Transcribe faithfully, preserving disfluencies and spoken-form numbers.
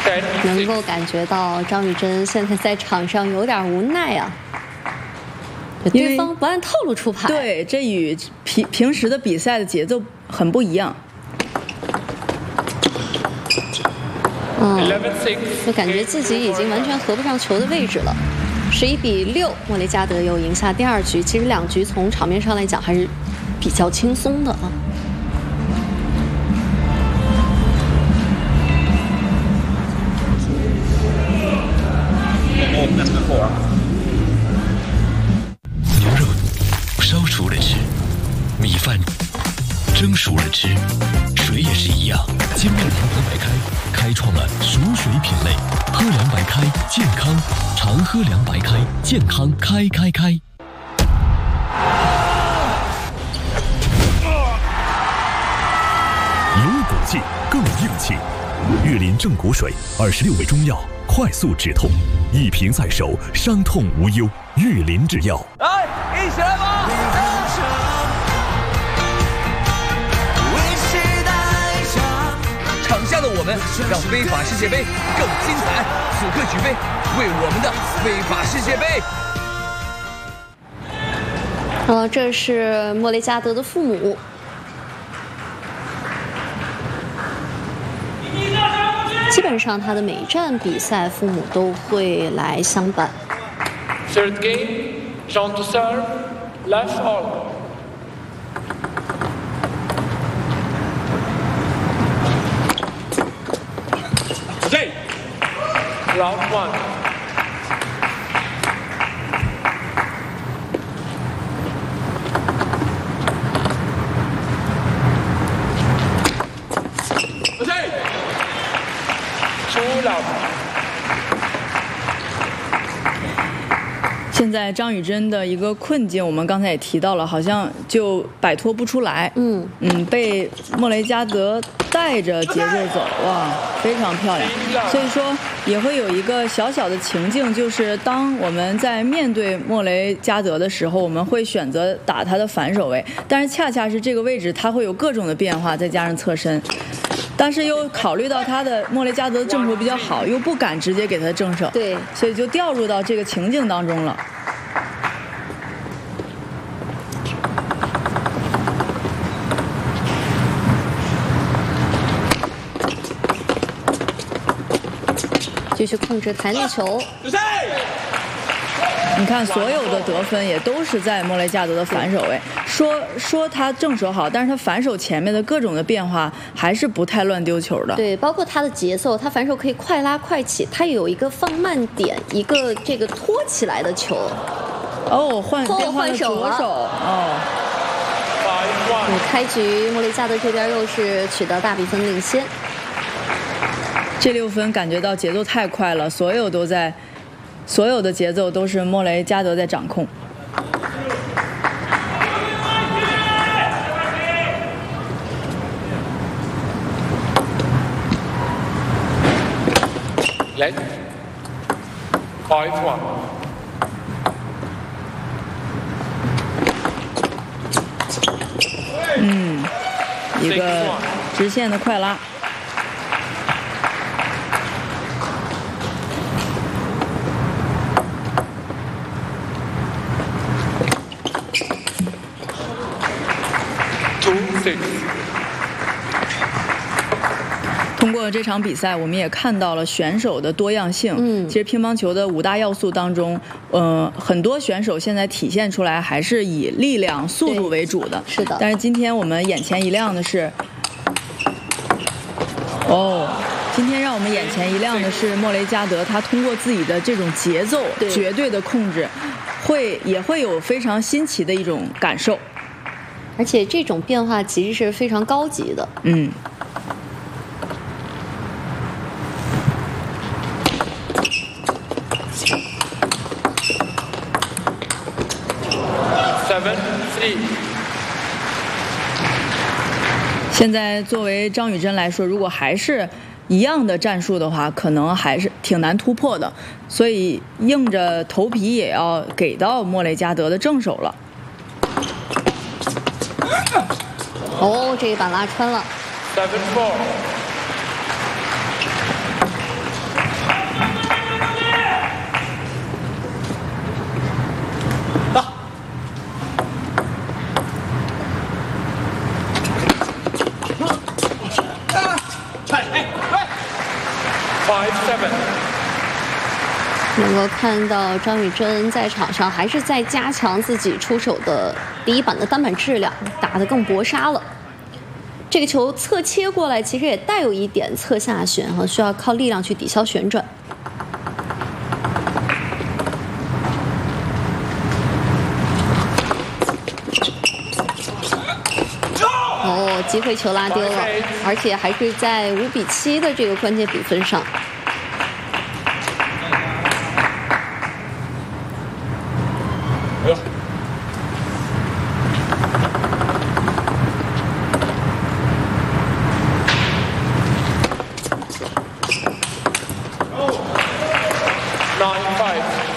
能够感觉到张雨铮现在在场上有点无奈啊。对方不按套路出牌， 对，这与平平时的比赛的节奏很不一样。 嗯，就感觉自己已经完全合不上球的位置了。十一比六，莫雷加德又赢下第二局。其实两局从场面上来讲还是比较轻松的啊。 牛肉烧熟了吃，米饭蒸熟了吃，水也是一样。精酿堂和白开开创了熟水品类，喝凉白开健康，常喝凉白开健康开开开。 有骨气更硬气，玉林正骨水二十六味中药，快速止痛，一瓶在手，伤痛无忧。玉林制药， 来，一起来吧！场下的我们，让非法世界杯更精彩。此刻举杯，为我们的非法世界杯。 呃，这是莫雷加德的父母。基本上他的每一站比赛，父母都会来相伴。 Third game, Jean to serve, left all. Okay. Round one. Okay. Two love. 现在张雨铮的一个困境，我们刚才也提到了，好像就摆脱不出来。 嗯嗯，被莫雷加德带着节奏走，哇，非常漂亮。所以说也会有一个小小的情境，就是当我们在面对莫雷加德的时候，我们会选择打他的反手位，但是恰恰是这个位置，他会有各种的变化，再加上侧身。但是又考虑到他的莫雷加德的正手比较好，又不敢直接给他正手， 对， 所以就掉入到这个情境当中了。 继续控制弹力球。 你看，所有的得分也都是在莫雷加德的反手位。说说他正手好，但是他反手前面的各种的变化还是不太乱丢球的。 对，包括他的节奏，他反手可以快拉快起，他有一个放慢点，一个这个托起来的球。 哦，换变换了手左手哦。 对，开局莫雷加德这边又是取得大比分领先。 这六分感觉到节奏太快了，所有都在。所有的节奏都是莫雷加德在掌控。 Let five one. 嗯，一个直线的快拉。通过这场比赛，我们也看到了选手的多样性。 嗯， 其实乒乓球的五大要素当中，呃，很多选手现在体现出来还是以力量、速度为主的。 是的。 但是今天我们眼前一亮的是，哦，今天让我们眼前一亮的是莫雷加德，他通过自己的这种节奏绝对的控制，会也会有非常新奇的一种感受。 而且这种变化其实是非常高级的。 嗯。 Seven three。 现在作为张雨铮来说，如果还是一样的战术的话，可能还是挺难突破的，所以硬着头皮也要给到莫雷加德的正手了。 哦，这一板拉穿了。 Seven four。 five seven。 能够看到张雨铮在场上还是在加强自己出手的第一板的单板质量，打得更搏杀了。这个球侧切过来，其实也带有一点侧下旋哈，需要靠力量去抵消旋转。哦，机会球拉丢了，而且还是在五比七的这个关键比分上。 nine five。